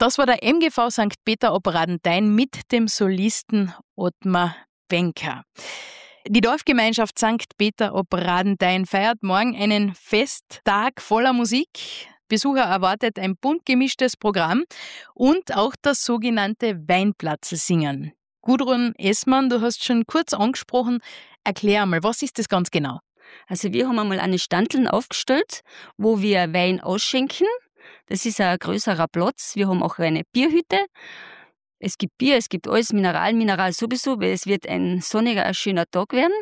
Das war der MGV St. Peter ob Radenthein mit dem Solisten Ottmar Benker. Die Dorfgemeinschaft St. Peter ob Radenthein feiert morgen einen Festtag voller Musik. Besucher erwartet ein bunt gemischtes Programm und auch das sogenannte Weinplatzl-Singen. Gudrun Essmann, du hast schon kurz angesprochen. Erklär einmal, was ist das ganz genau? Also wir haben einmal eine Standeln aufgestellt, wo wir Wein ausschenken. Das ist ein größerer Platz. Wir haben auch eine Bierhütte. Es gibt Bier, es gibt alles, Mineral sowieso, weil es wird ein sonniger, ein schöner Tag werden.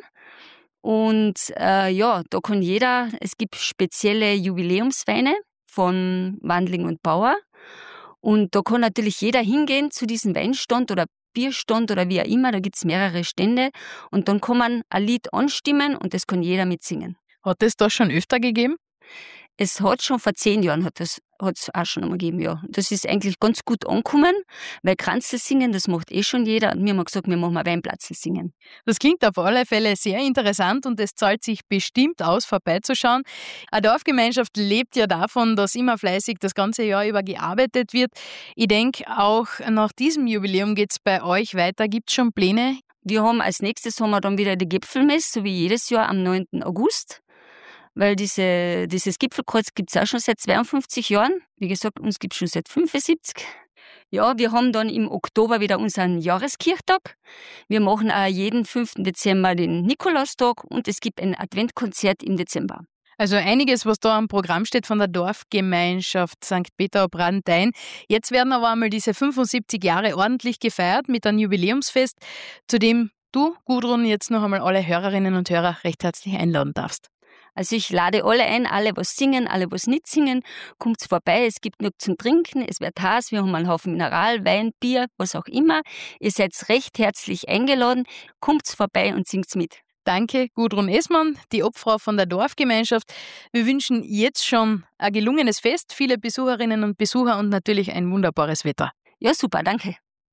Und da kann jeder, es gibt spezielle Jubiläumsweine von Wandling und Bauer. Und da kann natürlich jeder hingehen zu diesem Weinstand oder Bierstand oder wie auch immer, da gibt es mehrere Stände. Und dann kann man ein Lied anstimmen und das kann jeder mitsingen. Hat es das schon öfter gegeben? Es hat schon vor 10 Jahren hat's auch schon einmal gegeben, ja. Das ist eigentlich ganz gut angekommen, weil Kranzl singen, das macht schon jeder. Und wir haben gesagt, wir machen ein Weinplatzl singen. Das klingt auf alle Fälle sehr interessant und es zahlt sich bestimmt aus, vorbeizuschauen. Eine Dorfgemeinschaft lebt ja davon, dass immer fleißig das ganze Jahr über gearbeitet wird. Ich denke, auch nach diesem Jubiläum geht es bei euch weiter. Gibt es schon Pläne? Wir haben als nächstes haben wir dann wieder die Gipfelmesse, so wie jedes Jahr am 9. August. Weil dieses Gipfelkreuz gibt es auch schon seit 52 Jahren. Wie gesagt, uns gibt es schon seit 75. Ja, wir haben dann im Oktober wieder unseren Jahreskirchtag. Wir machen auch jeden 5. Dezember den Nikolaustag und es gibt ein Adventkonzert im Dezember. Also einiges, was da am Programm steht von der Dorfgemeinschaft St. Peter ob Radenthein. Jetzt werden aber einmal diese 75 Jahre ordentlich gefeiert mit einem Jubiläumsfest, zu dem du, Gudrun, jetzt noch einmal alle Hörerinnen und Hörer recht herzlich einladen darfst. Also ich lade alle ein, alle was singen, alle was nicht singen, kommt vorbei, es gibt genug zum Trinken, es wird heiß, wir haben einen Haufen Mineral, Wein, Bier, was auch immer. Ihr seid recht herzlich eingeladen, kommt vorbei und singt mit. Danke, Gudrun Essmann, die Obfrau von der Dorfgemeinschaft. Wir wünschen jetzt schon ein gelungenes Fest, viele Besucherinnen und Besucher und natürlich ein wunderbares Wetter. Ja, super, danke.